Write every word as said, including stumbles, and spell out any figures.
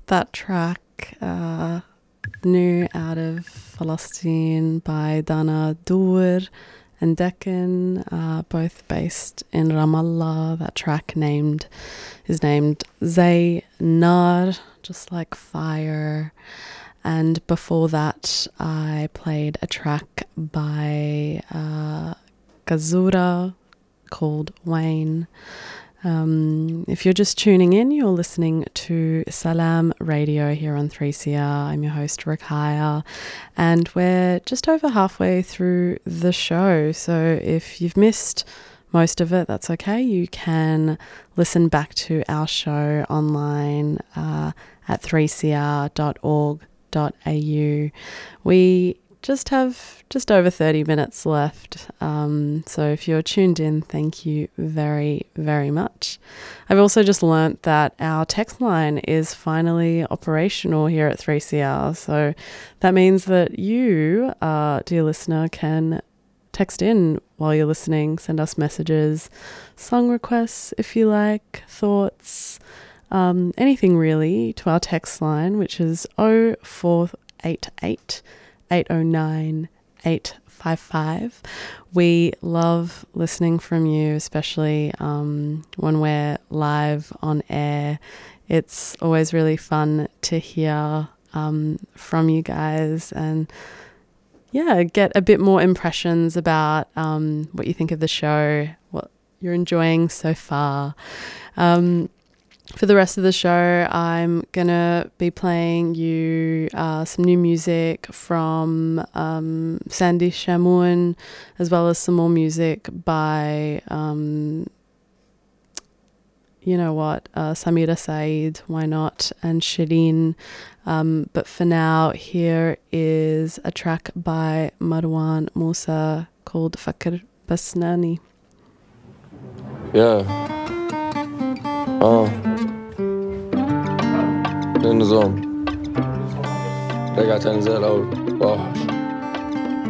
that track, uh, new out of Palestine by Dana Dur and Deccan, uh, both based in Ramallah. That track named is named Zay Nar, just like fire. And before that, I played a track by uh, Gazura called Wayne. Um, if you're just tuning in, you're listening to Salam Radio here on three C R. I'm your host, Rakaya, and we're just over halfway through the show. So if you've missed most of it, that's okay. You can listen back to our show online uh, at three c r dot org dot a u. We just have just over thirty minutes left. Um, so if you're tuned in, thank you very, very much. I've also just learnt that our text line is finally operational here at three C R. So that means that you, uh, dear listener, can text in while you're listening, send us messages, song requests if you like, thoughts, um, anything really, to our text line, which is oh four eight eight eight oh nine eight five five. We love listening from you, especially um, when we're live on air. It's always really fun to hear um, from you guys and yeah, get a bit more impressions about um, what you think of the show, what you're enjoying so far. Um, For the rest of the show, I'm going to be playing you uh, some new music from um, Sandy Shamoun, as well as some more music by, um, you know what, uh, Samira Said, why not, and Shireen. Um, but for now, here is a track by Marwan Musa called Fakr Basnani. Yeah. Uh. In the zone. They got ten Z over. Oh.